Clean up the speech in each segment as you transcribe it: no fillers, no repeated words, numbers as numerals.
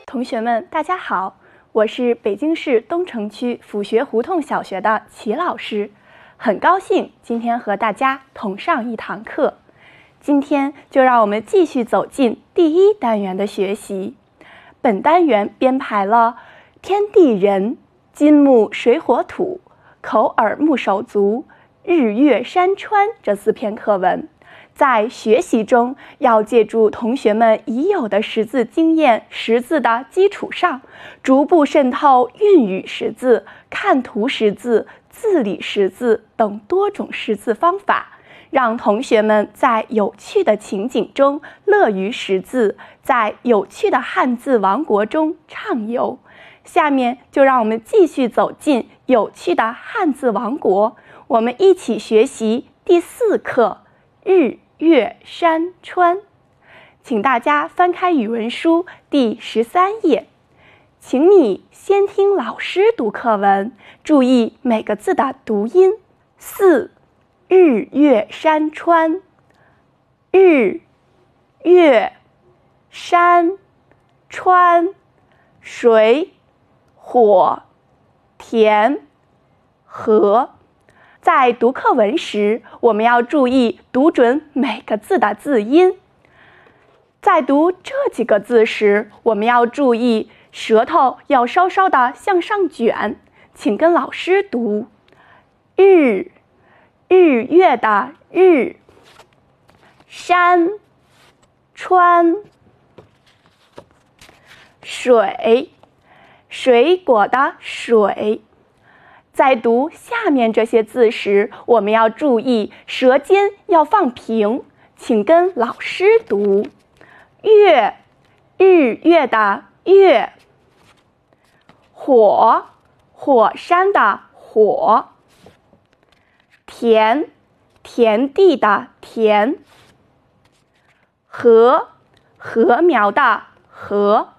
同学们，大家好，我是北京市东城区府学胡同小学的齐老师，很高兴今天和大家同上一堂课。今天就让我们继续走进第一单元的学习。本单元编排了天地人、金木水火土、口耳目手足、日月山川这4篇课文。在学习中，要借助同学们已有的识字经验、识字的基础上，逐步渗透韵语识字、看图识字、字理识字等多种识字方法，让同学们在有趣的情景中乐于识字，在有趣的汉字王国中畅游。下面就让我们继续走进有趣的汉字王国，我们一起学习第4课日月山川。请大家翻开语文书第13页，请你先听老师读课文，注意每个字的读音。4日月山川，日月山川，水火田河。在读课文时，我们要注意读准每个字的字音。在读这几个字时，我们要注意舌头要稍稍的向上卷，请跟老师读日，日月的日，山川，水，水果的水。在读下面这些字时，我们要注意舌尖要放平，请跟老师读月，日月的月，火，火山的火，田，田地的田，禾，禾苗的禾。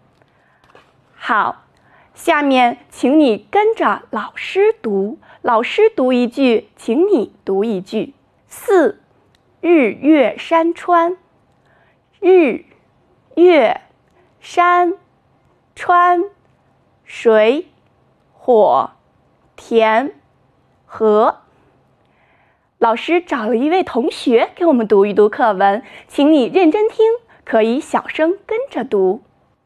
好，下面请你跟着老师读，老师读一句，请你读一句。4日月山川，日月山川，水火田河。老师找了一位同学给我们读一读课文，请你认真听，可以小声跟着读。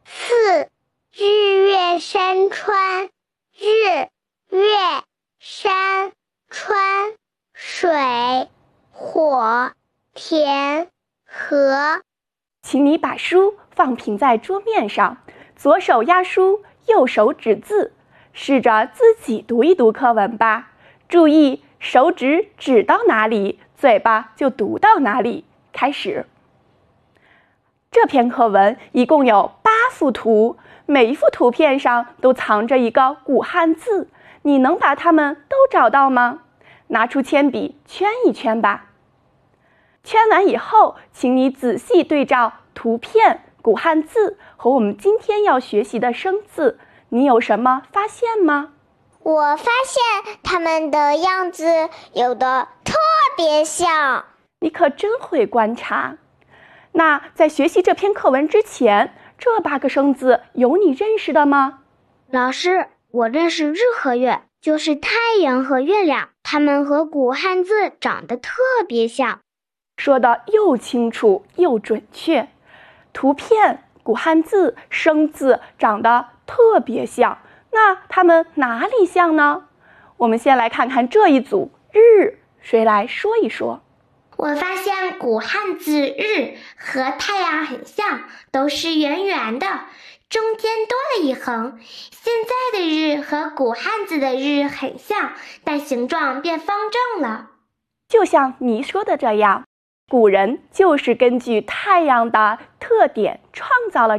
4日月山川，日月山川，水火田河。 请你把书放平在桌面上，左手压书，右手指字，试着自己读一读课文吧。注意手指指到哪里，嘴巴就读到哪里。开始。这篇课文一共有8幅图，每一幅图片上都藏着一个古汉字，你能把它们都找到吗？拿出铅笔圈一圈吧。圈完以后，请你仔细对照图片、古汉字和我们今天要学习的生字，你有什么发现吗？ 我发现它们的样子有的特别像。 你可真会观察。那在学习这篇课文之前，这8个生字有你认识的吗？ 老师，我认识日和月，就是太阳和月亮，它们和古汉字长得特别像。 说得又清楚又准确。图片、古汉字、生字长得特别像，那它们哪里像呢？我们先来看看这一组日，谁来说一说？ 我发现古汉字日和太阳很像，都是圆圆的，中间多了一横。现在的日和古汉字的日很像，但形状变方正了。 就像你说的这样，古人就是根据太阳的特点创造了